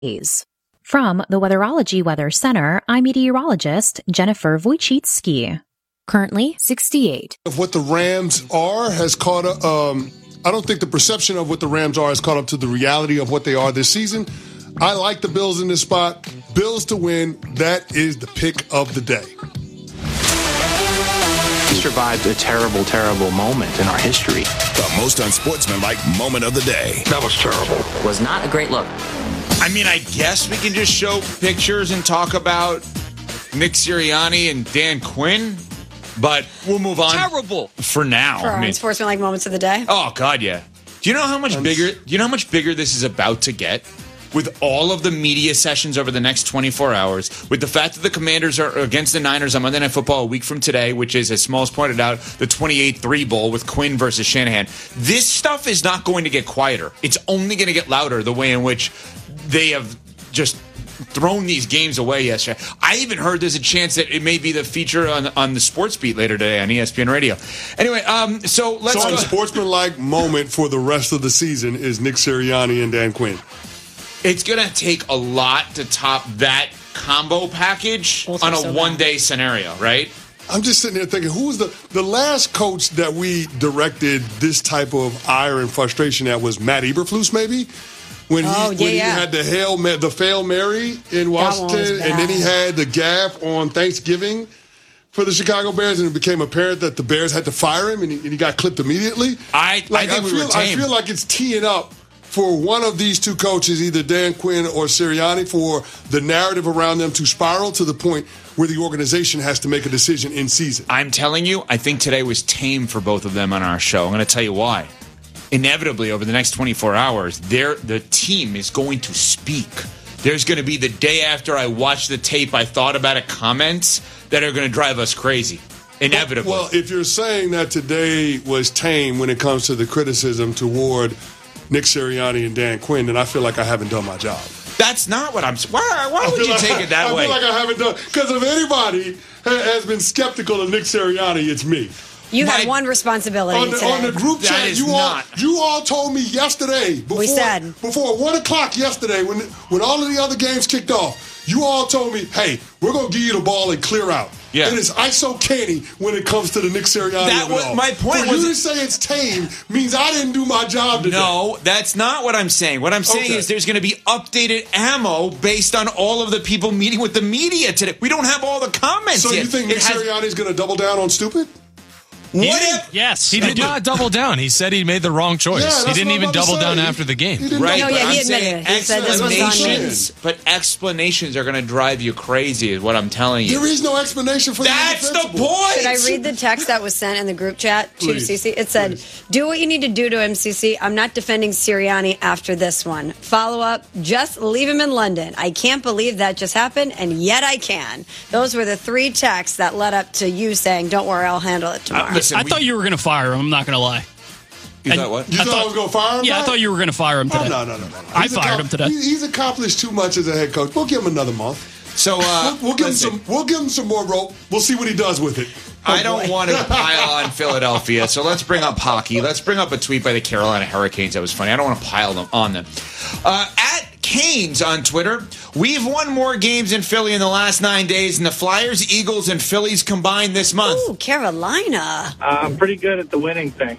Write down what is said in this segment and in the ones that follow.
From the Weatherology Weather Center, I'm meteorologist Jennifer Wojcicki. Currently 68. Of what the Rams are has caught up. I don't think the perception of what the Rams are has caught up to the reality of what they are this season. I like the Bills in this spot. Bills to win. That is the pick of the day. We survived a terrible, terrible moment in our history. The most unsportsmanlike moment of the day. That was terrible. Was not a great look. I mean, I guess we can just show pictures and talk about Nick Sirianni and Dan Quinn, but we'll move on. Terrible for now. For our unsportsmanlike moments of the day. Oh God, yeah. Do you know how much bigger? Do you know how much bigger this is about to get? With all of the media sessions over the next 24 hours, with the fact that the Commanders are against the Niners on Monday Night Football a week from today, which is, as Smalls pointed out, the 28-3 Bowl with Quinn versus Shanahan. This stuff is not going to get quieter. It's only going to get louder the way in which they have just thrown these games away yesterday. I even heard there's a chance that it may be the feature on the Sports Beat later today on ESPN Radio. Anyway, so let's go. So the sportsmanlike moment for the rest of the season is Nick Sirianni and Dan Quinn. It's going to take a lot to top that combo package on a one-day scenario, right? I'm just sitting there thinking, who was the last coach that we directed this type of ire and frustration at was Matt Eberflus, maybe? When he had the Fail Mary in Washington, and then he had the gaffe on Thanksgiving for the Chicago Bears, and it became apparent that the Bears had to fire him, and he got clipped immediately. I feel like it's teeing up for one of these two coaches, either Dan Quinn or Sirianni, for the narrative around them to spiral to the point where the organization has to make a decision in season. I'm telling you, I think today was tame for both of them on our show. I'm going to tell you why. Inevitably, over the next 24 hours, the team is going to speak. There's going to be the day after I watch the tape, I thought about it comments that are going to drive us crazy. Inevitably. Well, if you're saying that today was tame when it comes to the criticism toward Nick Sirianni and Dan Quinn, then I feel like I haven't done my job. That's not what I'm saying. Why would you take it that way? I feel like I haven't done, because if anybody has been skeptical of Nick Sirianni, it's me. You have one responsibility today. On the group chat, you all told me yesterday, before 1 o'clock yesterday, when all of the other games kicked off, you all told me, hey, we're going to give you the ball and clear out. Yeah. It is ISO canny when it comes to the Nick Sirianni. That was my point. For you to say it's tame means I didn't do my job today. No, that's not what I'm saying. What I'm saying is there's going to be updated ammo based on all of the people meeting with the media today. We don't have all the comments yet. So you think Nick Sirianni is going to double down on stupid? Yes. He did not double down. He said he made the wrong choice. Yeah, he didn't even double down after the game. Right. No, yeah, he admitted it. He said this was on me. But explanations are going to drive you crazy is what I'm telling you. There is no explanation for that. That's the point. Should I read the text that was sent in the group chat to CC? It said, do what you need to do to him, CC. I'm not defending Sirianni after this one. Follow up, just leave him in London. I can't believe that just happened, and yet I can. Those were the 3 texts that led up to you saying, don't worry, I'll handle it tomorrow. I thought you were going to fire him. I'm not going to lie. You thought what? You thought I was going to fire him? Yeah, I thought you were going to fire him today. No. I fired him today. He's accomplished too much as a head coach. We'll give him another month. So we'll give him some more rope. We'll see what he does with it. I don't want to pile on Philadelphia, so let's bring up hockey. Let's bring up a tweet by the Carolina Hurricanes that was funny. I don't want to pile them on them. At Canes on Twitter, we've won more games in Philly in the last 9 days than the Flyers, Eagles, and Phillies combined this month. Ooh, Carolina. I'm pretty good at the winning thing.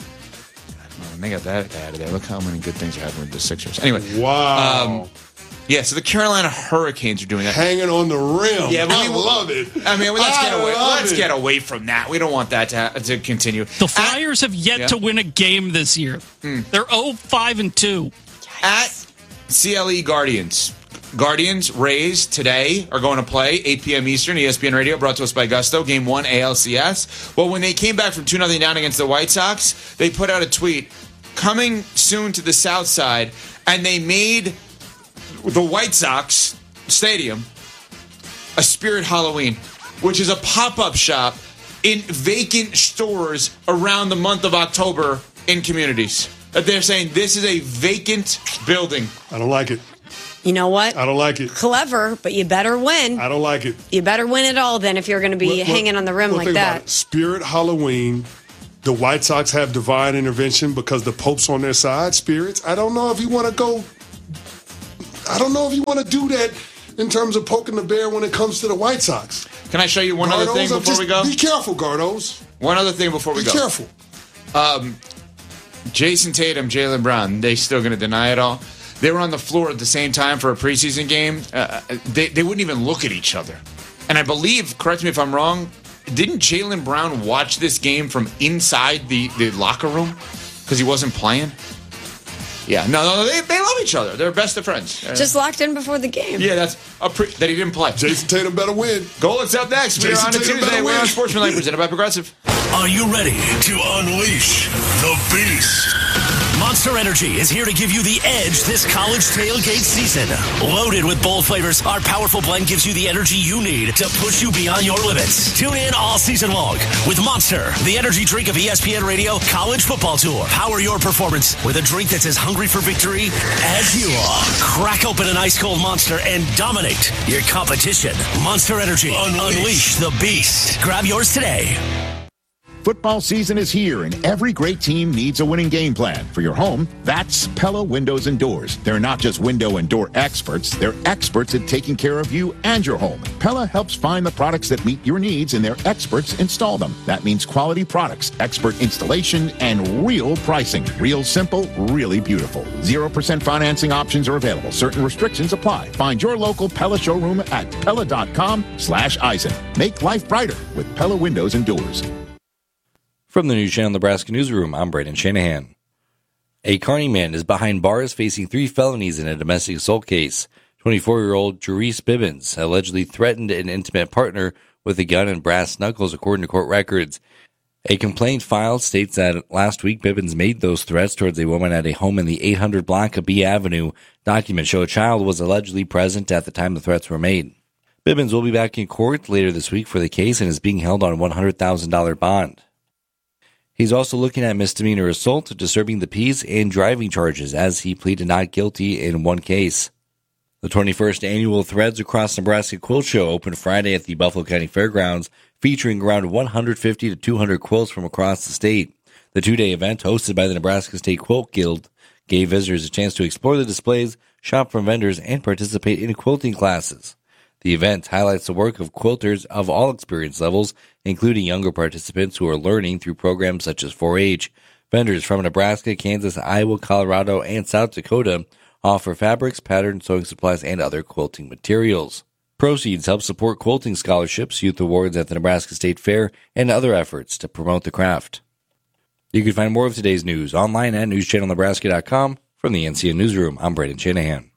They got that out of there. Look how many good things are happening with the Sixers. Anyway. Wow. Yeah, so the Carolina Hurricanes are doing that. Hanging on the rim. Yeah, I love it. I mean, let's get away from that. We don't want that to continue. The Flyers have yet to win a game this year. They're 0-5-2. At CLE Guardians. Guardians, Rays, today are going to play, 8 p.m. Eastern, ESPN Radio, brought to us by Gusto, Game 1 ALCS. Well, when they came back from 2-0 down against the White Sox, they put out a tweet, coming soon to the South Side, and they made the White Sox Stadium a Spirit Halloween, which is a pop-up shop in vacant stores around the month of October in communities. They're saying this is a vacant building. I don't like it. You know what? I don't like it. Clever, but you better win. I don't like it. You better win it all then if you're going to be hanging on the rim like that. Spirit Halloween. The White Sox have divine intervention because the Pope's on their side. Spirits. I don't know if you want to go. I don't know if you want to do that in terms of poking the bear when it comes to the White Sox. Can I show you one other thing before we go? Be careful, Gardos. One other thing before we go. Be careful. Jason Tatum, Jaylen Brown, they still going to deny it all? They were on the floor at the same time for a preseason game. They wouldn't even look at each other. And I believe, correct me if I'm wrong, didn't Jaylen Brown watch this game from inside the locker room because he wasn't playing? Yeah, no, they love each other. They're best of friends. Just locked in before the game. Yeah, that's that he didn't play. Jason Tatum better win. Goalen's up next. We're on a Tuesday. We're on Sportsmanlike, presented by Progressive. Are you ready to unleash the beast? Monster Energy is here to give you the edge this college tailgate season. Loaded with bold flavors, our powerful blend gives you the energy you need to push you beyond your limits. Tune in all season long with Monster, the energy drink of ESPN Radio College Football Tour. Power your performance with a drink that's as hungry for victory as you are. Crack open an ice-cold Monster and dominate your competition. Monster Energy. Unleash the beast. Grab yours today. Football season is here, and every great team needs a winning game plan. For your home, that's Pella Windows and Doors. They're not just window and door experts, they're experts at taking care of you and your home. Pella helps find the products that meet your needs, and their experts install them. That means quality products, expert installation, and real pricing. Real simple, really beautiful. 0% financing options are available. Certain restrictions apply. Find your local Pella showroom at Pella.com/Eisen. Make life brighter with Pella Windows and Doors. From the News Channel Nebraska Newsroom, I'm Brayden Shanahan. A Kearney man is behind bars facing 3 felonies in a domestic assault case. 24-year-old Jerice Bibbins allegedly threatened an intimate partner with a gun and brass knuckles, according to court records. A complaint filed states that last week Bibbins made those threats towards a woman at a home in the 800 block of B Avenue. Documents show a child was allegedly present at the time the threats were made. Bibbins will be back in court later this week for the case and is being held on a $100,000 bond. He's also looking at misdemeanor assault, disturbing the peace, and driving charges as he pleaded not guilty in one case. The 21st annual Threads Across Nebraska Quilt Show opened Friday at the Buffalo County Fairgrounds, featuring around 150 to 200 quilts from across the state. The 2-day event, hosted by the Nebraska State Quilt Guild, gave visitors a chance to explore the displays, shop from vendors, and participate in quilting classes. The event highlights the work of quilters of all experience levels, including younger participants who are learning through programs such as 4-H. Vendors from Nebraska, Kansas, Iowa, Colorado, and South Dakota offer fabrics, patterns, sewing supplies, and other quilting materials. Proceeds help support quilting scholarships, youth awards at the Nebraska State Fair, and other efforts to promote the craft. You can find more of today's news online at newschannelnebraska.com. From the NCN Newsroom, I'm Brayden Shanahan.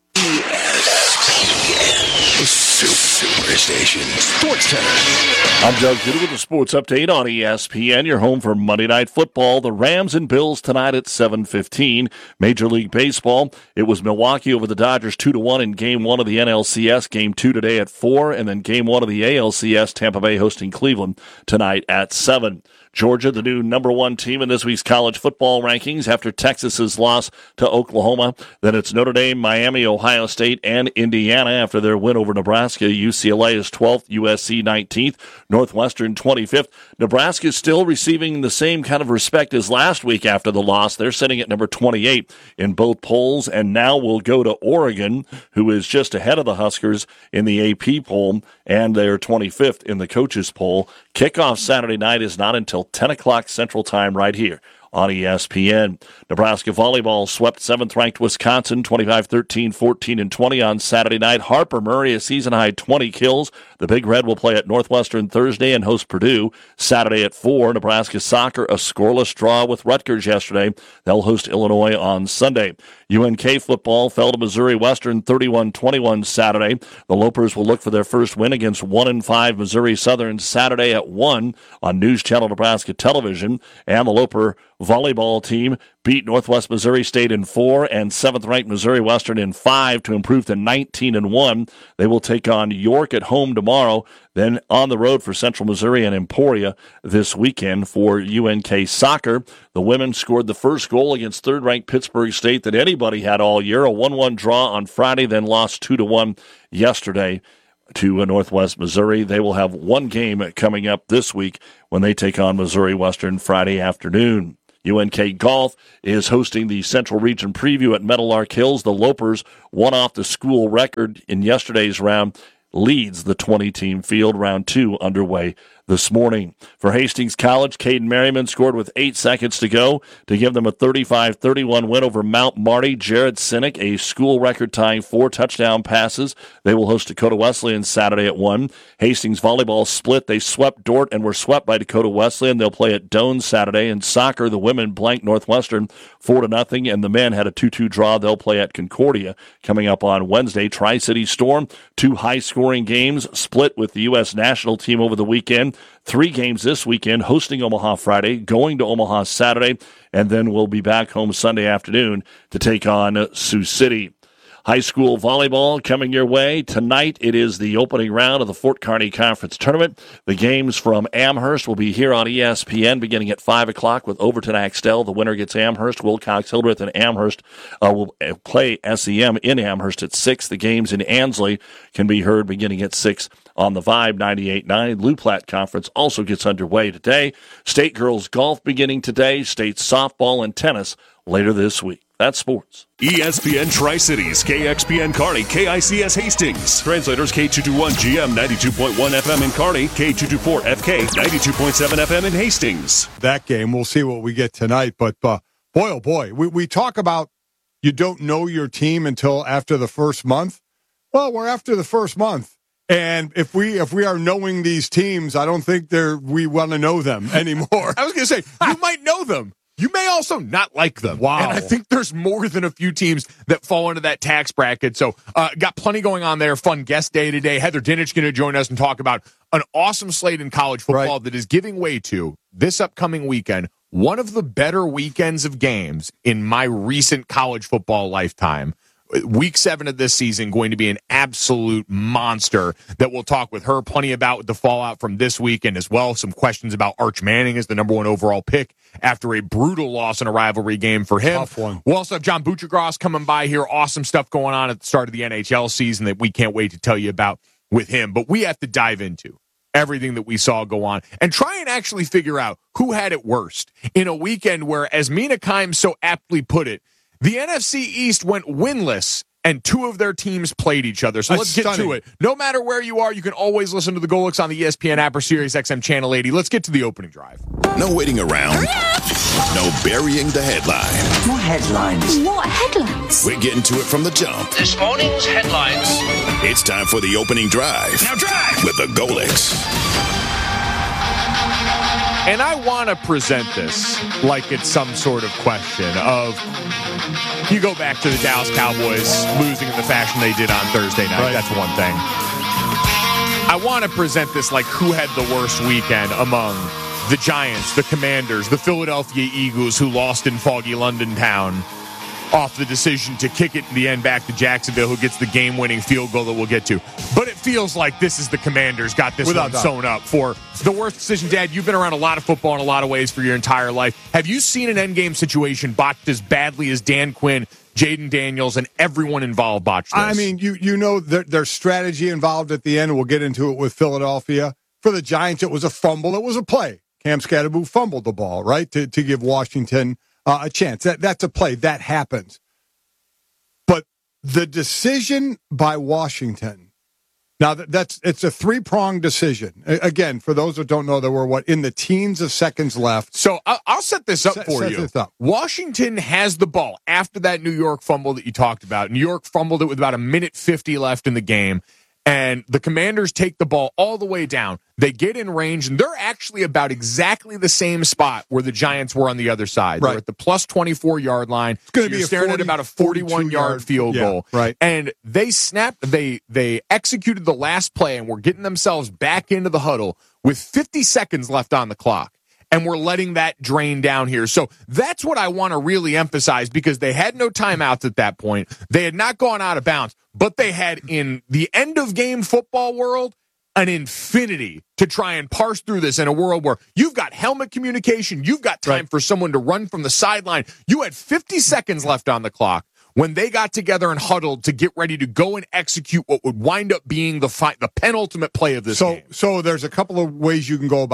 Superstation Sports Center. I'm Doug Duda with the Sports Update on ESPN. Your home for Monday Night Football. The Rams and Bills tonight at 7:15. Major League Baseball. It was Milwaukee over the Dodgers 2-1 in Game 1 of the NLCS. Game 2 today at 4. And then Game 1 of the ALCS. Tampa Bay hosting Cleveland tonight at 7. Georgia, the new number 1 team in this week's college football rankings after Texas's loss to Oklahoma. Then it's Notre Dame, Miami, Ohio State, and Indiana after their win over Nebraska. UCLA is 12th, USC 19th, Northwestern 25th. Nebraska is still receiving the same kind of respect as last week after the loss. They're sitting at number 28 in both polls, and now we'll go to Oregon, who is just ahead of the Huskers in the AP poll, and they're 25th in the coaches poll. Kickoff Saturday night is not until 10 o'clock Central Time right here on ESPN. Nebraska volleyball swept 7th-ranked Wisconsin 25-13, 14-20 on Saturday night. Harper Murray, a season-high 20 kills. The Big Red will play at Northwestern Thursday and host Purdue Saturday at 4. Nebraska soccer, a scoreless draw with Rutgers yesterday. They'll host Illinois on Sunday. UNK football fell to Missouri Western 31-21 Saturday. The Lopers will look for their first win against 1-5 Missouri Southern Saturday at 1 on News Channel Nebraska Television. And the Loper volleyball team beat Northwest Missouri State in 4 and 7th-ranked Missouri Western in 5 to improve to 19-1. They will take on York at home tomorrow, then on the road for Central Missouri and Emporia this weekend for UNK soccer. The women scored the first goal against 3rd-ranked Pittsburgh State that anybody had all year, a 1-1 draw on Friday, then lost 2-1 yesterday to Northwest Missouri. They will have one game coming up this week when they take on Missouri Western Friday afternoon. UNK Golf is hosting the Central Region Preview at Meadowlark Hills. The Lopers won off the school record in yesterday's round, leads the 20-team field. Round 2 underway this morning. For Hastings College, Caden Merriman scored with 8 seconds to go to give them a 35-31 win over Mount Marty. Jared Sinek, a school record-tying 4 touchdown passes. They will host Dakota Wesleyan Saturday at 1. Hastings volleyball split. They swept Dordt and were swept by Dakota Wesleyan. They'll play at Doane Saturday. In soccer, the women blanked Northwestern 4-0, and the men had a 2-2 draw. They'll play at Concordia coming up on Wednesday. Tri-City Storm, 2 high-scoring games, split with the U.S. national team over the weekend. 3 games this weekend, hosting Omaha Friday, going to Omaha Saturday, and then we'll be back home Sunday afternoon to take on Sioux City. High school volleyball coming your way. Tonight it is the opening round of the Fort Kearney Conference Tournament. The games from Amherst will be here on ESPN beginning at 5 o'clock with Overton Axtell. The winner gets Amherst. Wilcox, Hildreth, and Amherst will play SEM in Amherst at 6. The games in Ansley can be heard beginning at 6 on the Vibe 98.9. Lou Platte Conference also gets underway today. State girls golf beginning today. State softball and tennis later this week. That's sports. ESPN Tri-Cities, KXPN Kearney, KICS Hastings. Translators K221GM 92.1 FM in Kearney, K224 FK 92.7 FM in Hastings. That game, we'll see what we get tonight. But boy, oh boy, we talk about you don't know your team until after the first month. Well, we're after the first month. And if we are knowing these teams, I don't think we want to know them anymore. I was going to say, you might know them. You may also not like them. Wow. And I think there's more than a few teams that fall into that tax bracket. So got plenty going on there. Fun guest day today. Heather Dinich going to join us and talk about an awesome slate in college football that is giving way to, this upcoming weekend, one of the better weekends of games in my recent college football lifetime. Week 7 of this season going to be an absolute monster that we'll talk with her plenty about the fallout from this weekend as well. Some questions about Arch Manning as the number 1 overall pick after a brutal loss in a rivalry game for him. Tough one. We'll also have John Buccigross coming by here. Awesome stuff going on at the start of the NHL season that we can't wait to tell you about with him. But we have to dive into everything that we saw go on and try and actually figure out who had it worst in a weekend where, as Mina Kimes so aptly put it, the NFC East went winless, and 2 of their teams played each other. So let's get to it. No matter where you are, you can always listen to the Golix on the ESPN app or SiriusXM Channel 80. Let's get to the opening drive. No waiting around. No burying the headline. More headlines. What headlines? We're getting to it from the jump. This morning's headlines. It's time for the opening drive. Now drive! With the Golix. And I want to present this like it's some sort of question of, you go back to the Dallas Cowboys losing in the fashion they did on Thursday night. Right. That's one thing. I want to present this like who had the worst weekend among the Giants, the Commanders, the Philadelphia Eagles, who lost in foggy London town off the decision to kick it in the end back to Jacksonville, who gets the game-winning field goal that we'll get to. But it feels like this is the Commanders got this one sewn up for the worst decision. Dad, you've been around a lot of football in a lot of ways for your entire life. Have you seen an endgame situation botched as badly as Dan Quinn, Jaden Daniels, and everyone involved botched this? I mean, you know there's strategy involved at the end. We'll get into it with Philadelphia. For the Giants, it was a fumble. It was a play. Cam Scatterboo fumbled the ball, right, to give Washington a chance. That's a play. That happens. But the decision by Washington, now it's a 3-pronged decision. Again, for those that don't know, there were in the teens of seconds left. So I'll set this up for you. Washington has the ball after that New York fumble that you talked about. New York fumbled it with about 1:50 left in the game. And the Commanders take the ball all the way down. They get in range, and they're actually about exactly the same spot where the Giants were on the other side. Right. They're at the plus 24-yard line. It's going to be staring at about a 41-yard field goal. Right. And they snapped. They executed the last play, and were getting themselves back into the huddle with 50 seconds left on the clock. And we're letting that drain down here. So that's what I want to really emphasize, because they had no timeouts at that point. They had not gone out of bounds, but they had, in the end-of-game football world, an infinity to try and parse through this in a world where you've got helmet communication, you've got time for someone to run from the sideline. You had 50 seconds left on the clock when they got together and huddled to get ready to go and execute what would wind up being the penultimate play of this game. So there's a couple of ways you can go about it.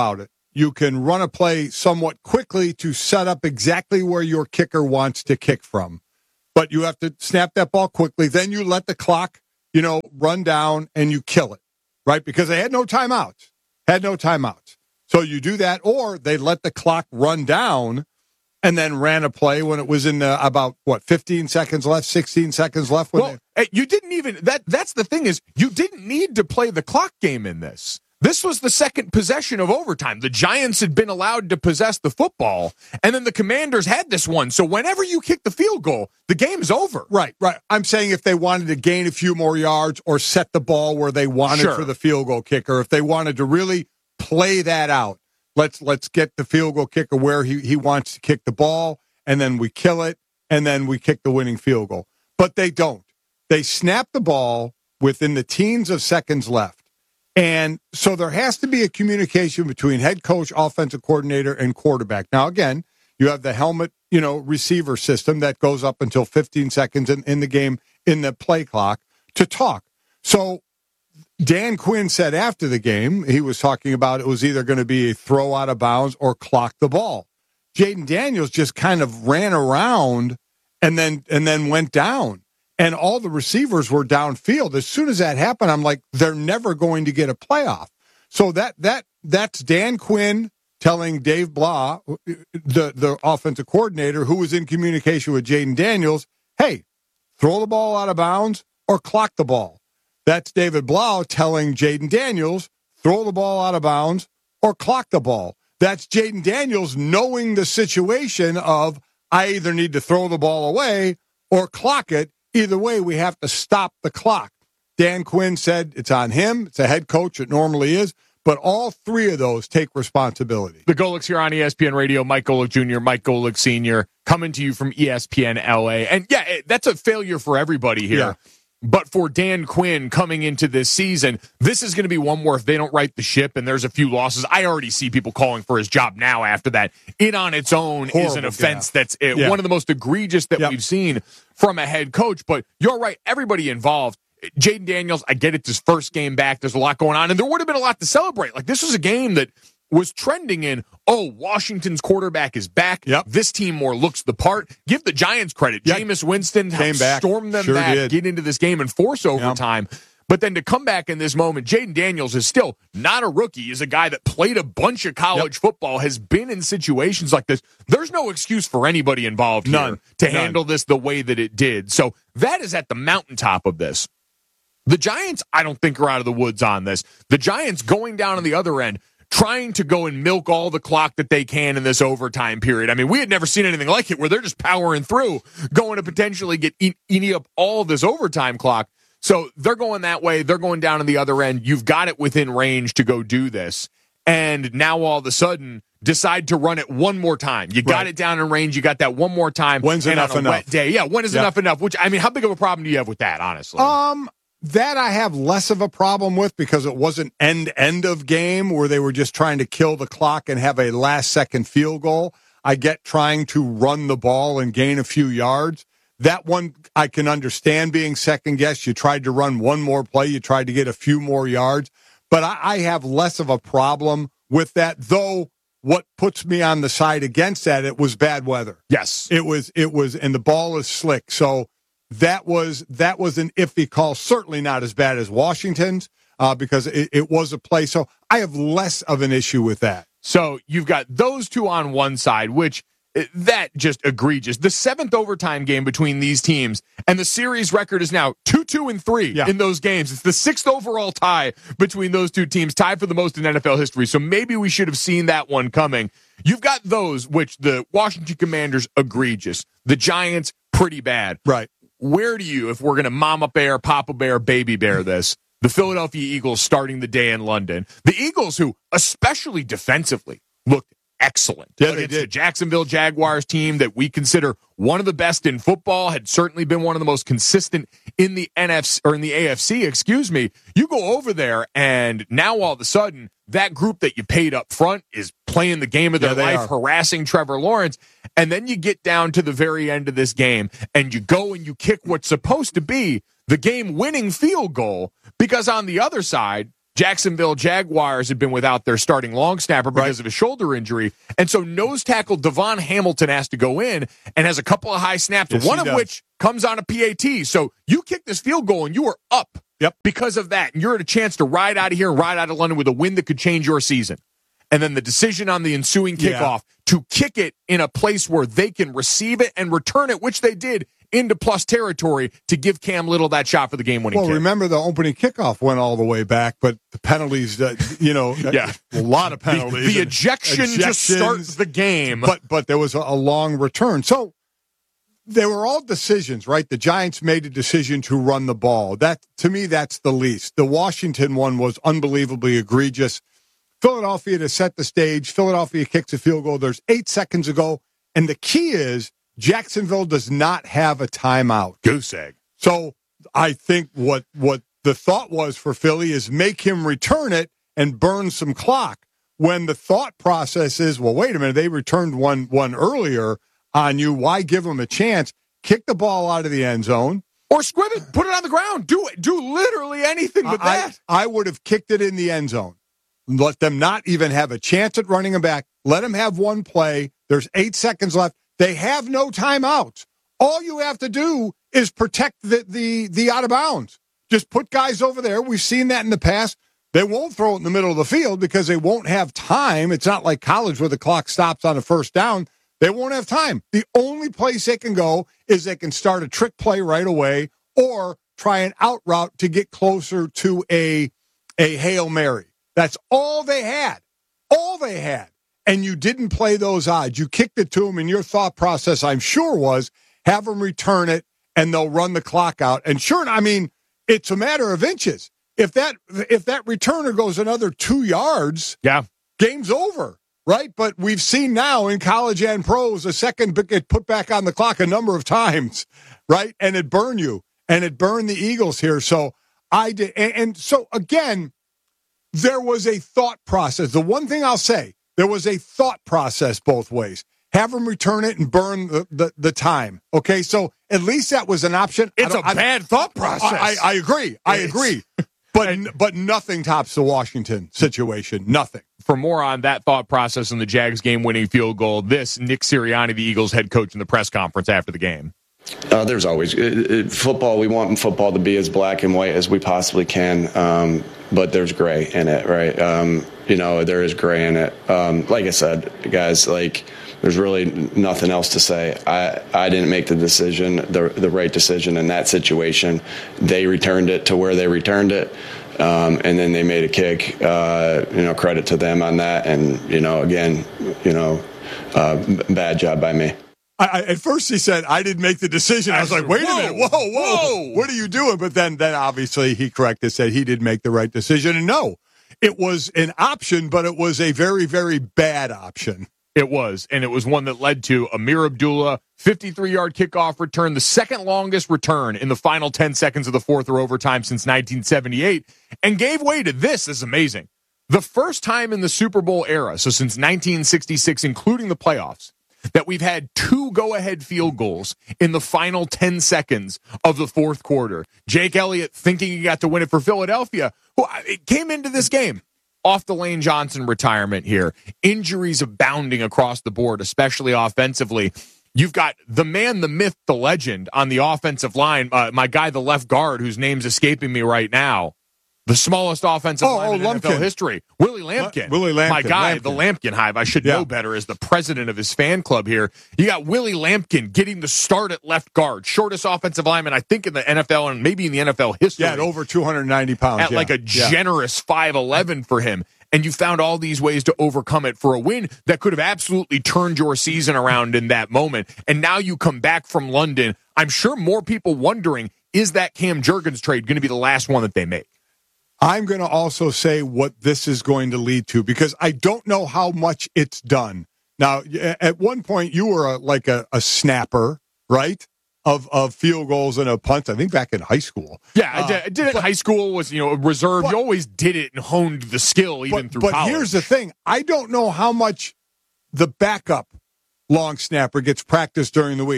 you can run a play somewhat quickly to set up exactly where your kicker wants to kick from. But you have to snap that ball quickly. Then you let the clock, run down and you kill it, right? Because they had no timeouts. So you do that, or they let the clock run down and then ran a play when it was in about 15 seconds left, 16 seconds left. You didn't even that's the thing is you didn't need to play the clock game in this. This was the second possession of overtime. The Giants had been allowed to possess the football, and then the Commanders had this one. So whenever you kick the field goal, the game's over. Right. I'm saying if they wanted to gain a few more yards or set the ball where they wanted for the field goal kicker, if they wanted to really play that out, let's get the field goal kicker where he wants to kick the ball, and then we kill it, and then we kick the winning field goal. But they don't. They snap the ball within the teens of seconds left. And so there has to be a communication between head coach, offensive coordinator, and quarterback. Now, again, you have the helmet, receiver system that goes up until 15 seconds in the game, in the play clock, to talk. So Dan Quinn said after the game, he was talking about it was either going to be a throw out of bounds or clock the ball. Jaden Daniels just kind of ran around and then went down. And all the receivers were downfield. As soon as that happened, I'm like, they're never going to get a playoff. So that's Dan Quinn telling Dave Blah, the offensive coordinator, who was in communication with Jaden Daniels, hey, throw the ball out of bounds or clock the ball. That's David Blau telling Jaden Daniels, throw the ball out of bounds or clock the ball. That's Jaden Daniels knowing the situation of, I either need to throw the ball away or clock it. Either way, we have to stop the clock. Dan Quinn said it's on him. It's a head coach. It normally is. But all three of those take responsibility. The Golics here on ESPN Radio. Mike Golic Jr., Mike Golic Sr. coming to you from ESPN LA. And, that's a failure for everybody here. Yeah. But for Dan Quinn coming into this season, this is going to be one more if they don't right the ship and there's a few losses. I already see people calling for his job now after that. It on its own is an offense that's one of the most egregious that we've seen from a head coach. But you're right, everybody involved. Jaden Daniels, I get it's his first game back. There's a lot going on, and there would have been a lot to celebrate. Like, this was a game that was trending in, Washington's quarterback is back. Yep. This team more looks the part. Give the Giants credit. Yep. Jameis Winston helped storm them back, get into this game and force overtime. Yep. But then to come back in this moment, Jaden Daniels is still not a rookie. He's a guy that played a bunch of college football, has been in situations like this. There's no excuse for anybody involved here to handle this the way that it did. So that is at the mountaintop of this. The Giants, I don't think, are out of the woods on this. The Giants going down on the other end, trying to go and milk all the clock that they can in this overtime period. I mean, we had never seen anything like it where they're just powering through, going to potentially get eating up all this overtime clock. So they're going that way. They're going down on the other end. You've got it within range to go do this. And now all of a sudden, decide to run it one more time. You got it down in range. You got that one more time. When's enough on a wet day? Yeah, when is enough? Which, I mean, how big of a problem do you have with that, honestly? That I have less of a problem with because it wasn't end of game where they were just trying to kill the clock and have a last-second field goal. I get trying to run the ball and gain a few yards. That one I can understand being second-guessed. You tried to run one more play. You tried to get a few more yards. But I have less of a problem with that, though what puts me on the side against that, it was bad weather. Yes. It was, and the ball is slick. So that was an iffy call. Certainly not as bad as Washington's because it was a play. So I have less of an issue with that. So you've got those two on one side, which that just egregious. The seventh overtime game between these teams, and the series record is now 2-3 in those games. It's the sixth overall tie between those two teams, tied for the most in NFL history. So maybe we should have seen that one coming. You've got those, which the Washington Commanders, egregious. The Giants, pretty bad. Right. Where do you, if we're going to mama bear, papa bear, baby bear this, the Philadelphia Eagles starting the day in London, the Eagles who, especially defensively, looked excellent. Yeah, they did. The Jacksonville Jaguars team that we consider one of the best in football, had certainly been one of the most consistent in the AFC, You go over there and now all of a sudden that group that you paid up front is playing the game of their life, harassing Trevor Lawrence. And then you get down to the very end of this game and you go and you kick what's supposed to be the game winning field goal, because on the other side, Jacksonville Jaguars have been without their starting long snapper because of a shoulder injury. And so nose tackle Devon Hamilton has to go in and has a couple of high snaps, one of which comes on a PAT. So you kick this field goal and you are up because of that. And you're at a chance to ride out of here and ride out of London with a win that could change your season. And then the decision on the ensuing kickoff to kick it in a place where they can receive it and return it, which they did, into plus territory to give Cam Little that shot for the game-winning kick. Remember the opening kickoff went all the way back, but the penalties, a lot of penalties. The ejection just starts the game. But there was a long return. So they were all decisions, right? The Giants made a decision to run the ball. That, to me, that's the least. The Washington one was unbelievably egregious. Philadelphia to set the stage. Philadelphia kicks a field goal. There's 8 seconds ago. And the key is Jacksonville does not have a timeout. Goose egg. So I think what the thought was for Philly is make him return it and burn some clock. When the thought process is, well, wait a minute, they returned one earlier on you. Why give them a chance? Kick the ball out of the end zone. Or squib it, put it on the ground. Do literally anything but that. I would have kicked it in the end zone. Let them not even have a chance at running them back. Let them have one play. There's 8 seconds left. They have no timeouts. All you have to do is protect the out of bounds. Just put guys over there. We've seen that in the past. They won't throw it in the middle of the field because they won't have time. It's not like college where the clock stops on a first down. They won't have time. The only place they can go is they can start a trick play right away or try an out route to get closer to a Hail Mary. That's all they had. All they had. And you didn't play those odds. You kicked it to them, and your thought process, I'm sure, was have them return it, and they'll run the clock out. And sure, I mean, it's a matter of inches. If that returner goes another 2 yards, game's over, right? But we've seen now in college and pros a second get put back on the clock a number of times, right? And it burned you, and it burned the Eagles here. So I did, and so again, there was a thought process. The one thing I'll say, there was a thought process both ways. Have them return it and burn the time. Okay, so at least that was an option. It's a bad thought process. I agree. I agree. But nothing tops the Washington situation. Nothing. For more on that thought process and the Jags game-winning field goal, this Nick Sirianni, the Eagles head coach, in the press conference after the game. There's always football. We want football to be as black and white as we possibly can, but there's gray in it, right? There is gray in it. Like I said, guys, there's really nothing else to say. I didn't make the decision, the right decision in that situation. They returned it to where they returned it, and then they made a kick. Credit to them on that. And bad job by me. At first he said, I didn't make the decision. I was like, wait a minute. Whoa. What are you doing? But then obviously he corrected, said he did make the right decision. And no, it was an option, but it was a very, very bad option. It was, and it was one that led to Amir Abdullah, 53-yard kickoff return, the second longest return in the final 10 seconds of the fourth or overtime since 1978, and gave way to this. This is amazing. The first time in the Super Bowl era, so since 1966, including the playoffs, that we've had 2 go-ahead field goals in the final 10 seconds of the fourth quarter. Jake Elliott thinking he got to win it for Philadelphia, who came into this game off the Lane Johnson retirement here. Injuries abounding across the board, especially offensively. You've got the man, the myth, the legend on the offensive line, my guy, the left guard, whose name's escaping me right now. The smallest offensive lineman in NFL history. Willie Lampkin. My guy, the Lampkin Hive. I should know better as the president of his fan club here. You got Willie Lampkin getting the start at left guard. Shortest offensive lineman, I think, in the NFL and maybe in the NFL history. Yeah, at over 290 pounds. At like a generous 5'11" for him. And you found all these ways to overcome it for a win that could have absolutely turned your season around in that moment. And now you come back from London. I'm sure more people wondering, is that Cam Jurgens trade going to be the last one that they make? I'm going to also say what this is going to lead to, because I don't know how much it's done. Now, at one point, you were a snapper, right, of field goals and of punts, I think back in high school. Yeah, I did it in high school, was reserve. You always did it and honed the skill even through college. But here's the thing. I don't know how much the backup long snapper gets practiced during the week.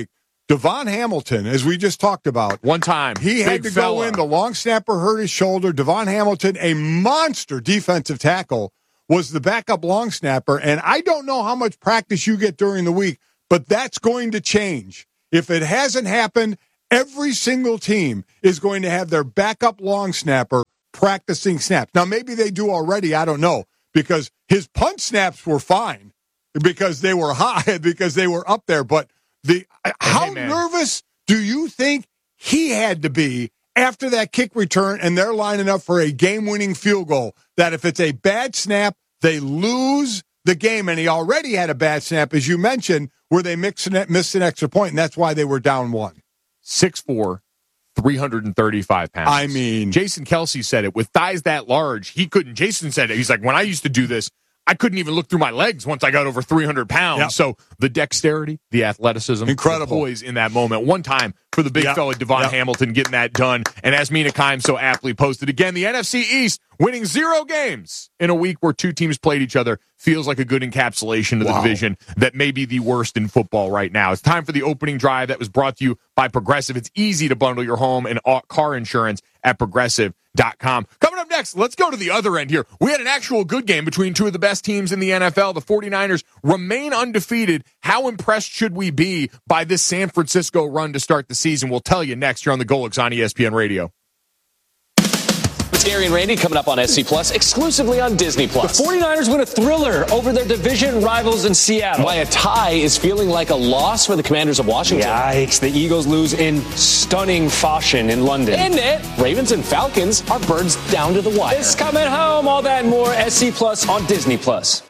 Devon Hamilton, as we just talked about. One time. He had to go in. The long snapper hurt his shoulder. Devon Hamilton, a monster defensive tackle, was the backup long snapper. And I don't know how much practice you get during the week, but that's going to change. If it hasn't happened, every single team is going to have their backup long snapper practicing snaps. Now, maybe they do already. I don't know, because his punt snaps were fine because they were high, because they were up there. But how nervous do you think he had to be after that kick return and they're lining up for a game-winning field goal, that if it's a bad snap, they lose the game? And he already had a bad snap, as you mentioned, where they missed an extra point, and that's why they were down 1. 6'4", 335 pounds. I mean, Jason Kelce said it. With thighs that large, he couldn't. Jason said it. He's like, when I used to do this, I couldn't even look through my legs once I got over 300 pounds. Yep. So the dexterity, the athleticism, incredible, the poise in that moment. One time for the big fella Devon Hamilton getting that done. And as Mina Kimes so aptly posted again, the NFC East winning 0 games in a week where 2 teams played each other feels like a good encapsulation of the division that may be the worst in football right now. It's time for the opening drive that was brought to you by Progressive. It's easy to bundle your home and car insurance at Progressive.com. Coming up next, let's go to the other end here. We had an actual good game between 2 of the best teams in the NFL. The 49ers remain undefeated. How impressed should we be by this San Francisco run to start the season? We'll tell you next here on the Golics on ESPN Radio. It's Gary and Randy coming up on SC Plus, exclusively on Disney Plus. The 49ers win a thriller over their division rivals in Seattle. Why a tie is feeling like a loss for the Commanders of Washington. Yikes, the Eagles lose in stunning fashion in London. Isn't it? Ravens and Falcons are birds down to the wire. It's coming home, all that and more. SC Plus on Disney Plus.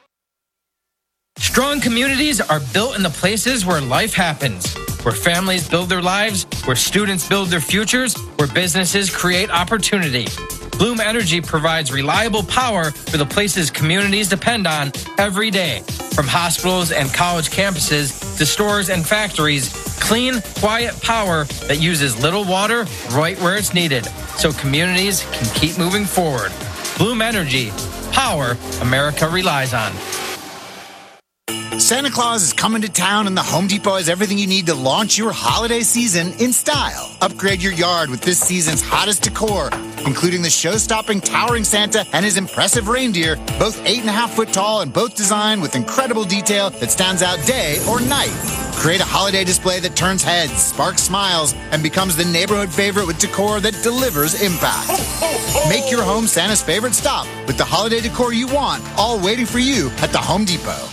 Strong communities are built in the places where life happens, where families build their lives, where students build their futures, where businesses create opportunity. Bloom Energy provides reliable power for the places communities depend on every day. From hospitals and college campuses to stores and factories, clean, quiet power that uses little water right where it's needed, so communities can keep moving forward. Bloom Energy, power America relies on. Santa Claus is coming to town, and the Home Depot has everything you need to launch your holiday season in style. Upgrade your yard with this season's hottest decor, including the show-stopping towering Santa and his impressive reindeer, both 8.5 foot tall and both designed with incredible detail that stands out day or night. Create a holiday display that turns heads, sparks smiles, and becomes the neighborhood favorite with decor that delivers impact. Make your home Santa's favorite stop with the holiday decor you want, all waiting for you at the Home Depot.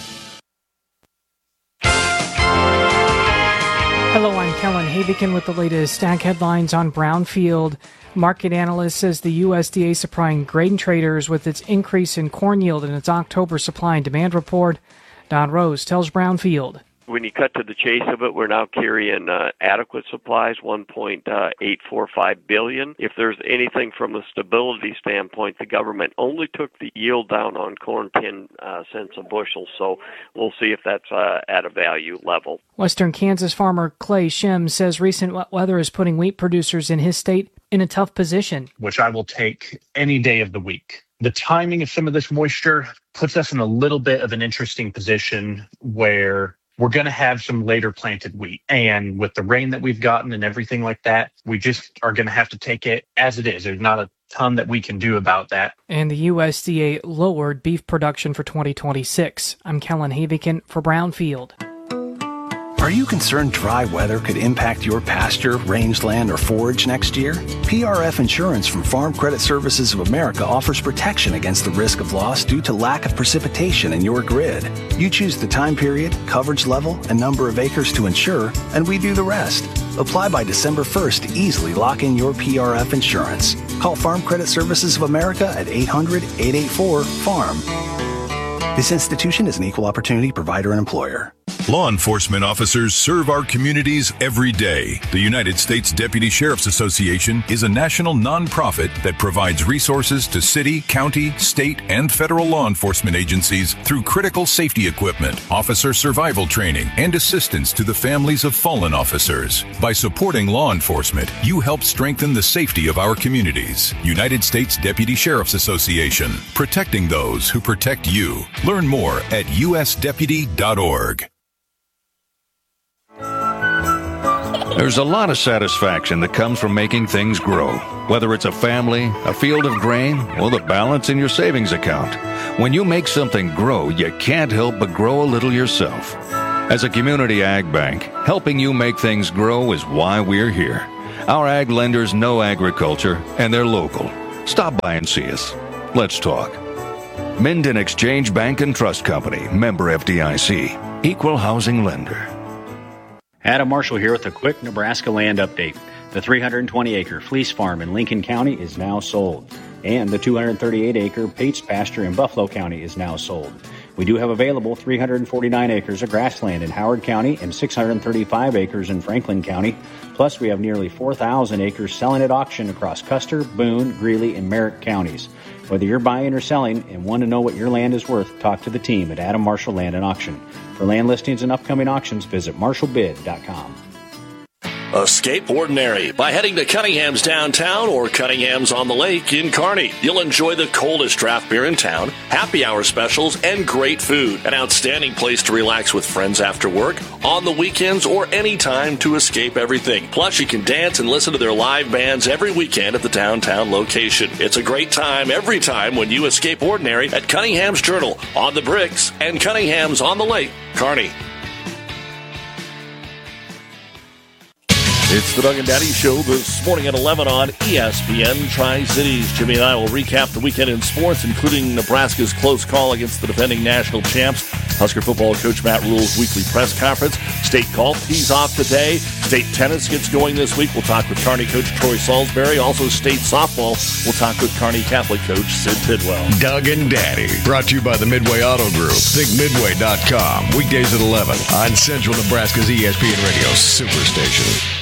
Hello, I'm Kellen Havikin with the latest Stack headlines on Brownfield. Market analyst says the USDA supplying grain traders with its increase in corn yield in its October supply and demand report. Don Rose tells Brownfield. When you cut to the chase of it, we're now carrying adequate supplies, 1.845 billion. If there's anything from a stability standpoint, the government only took the yield down on corn 10 cents a bushel, so we'll see if that's at a value level. Western Kansas farmer Clay Shim says recent wet weather is putting wheat producers in his state in a tough position. Which I will take any day of the week. The timing of some of this moisture puts us in a little bit of an interesting position where we're going to have some later planted wheat. And with the rain that we've gotten and everything like that, we just are going to have to take it as it is. There's not a ton that we can do about that. And the USDA lowered beef production for 2026. I'm Kellen Havikin for Brownfield. Are you concerned dry weather could impact your pasture, rangeland, or forage next year? PRF Insurance from Farm Credit Services of America offers protection against the risk of loss due to lack of precipitation in your grid. You choose the time period, coverage level, and number of acres to insure, and we do the rest. Apply by December 1st to easily lock in your PRF insurance. Call Farm Credit Services of America at 800-884-FARM. This institution is an equal opportunity provider and employer. Law enforcement officers serve our communities every day. The United States Deputy Sheriff's Association is a national nonprofit that provides resources to city, county, state, and federal law enforcement agencies through critical safety equipment, officer survival training, and assistance to the families of fallen officers. By supporting law enforcement, you help strengthen the safety of our communities. United States Deputy Sheriff's Association, protecting those who protect you. Learn more at usdeputy.org. There's a lot of satisfaction that comes from making things grow, whether it's a family, a field of grain, or the balance in your savings account. When you make something grow, you can't help but grow a little yourself. As a community ag bank, helping you make things grow is why we're here. Our ag lenders know agriculture, and they're local. Stop by and see us. Let's talk. Minden Exchange Bank and Trust Company, member FDIC, equal housing lender. Adam Marshall here with a quick Nebraska land update. The 320-acre Fleece Farm in Lincoln County is now sold, and the 238-acre Pates Pasture in Buffalo County is now sold. We do have available 349 acres of grassland in Howard County and 635 acres in Franklin County. Plus, we have nearly 4,000 acres selling at auction across Custer, Boone, Greeley, and Merritt counties. Whether you're buying or selling and want to know what your land is worth, talk to the team at Adam Marshall Land and Auction. For land listings and upcoming auctions, visit marshallbid.com. Escape ordinary by heading to Cunningham's downtown or Cunningham's on the Lake in Kearney. You'll enjoy the coldest draft beer in town, happy hour specials, and great food. An outstanding place to relax with friends after work, on the weekends, or any time to escape everything. Plus, you can dance and listen to their live bands every weekend at the downtown location. It's a great time every time when you escape ordinary at Cunningham's Journal, on the Bricks, and Cunningham's on the Lake, Kearney. It's the Doug and Daddy Show this morning at 11 on ESPN Tri-Cities. Jimmy and I will recap the weekend in sports, including Nebraska's close call against the defending national champs. Husker football coach Matt Rule's weekly press conference. State golf tees off today. State tennis gets going this week. We'll talk with Kearney coach Troy Salisbury. Also state softball. We'll talk with Kearney Catholic coach Sid Tidwell. Doug and Daddy, brought to you by the Midway Auto Group. ThinkMidway.com. Weekdays at 11 on Central Nebraska's ESPN Radio Superstation.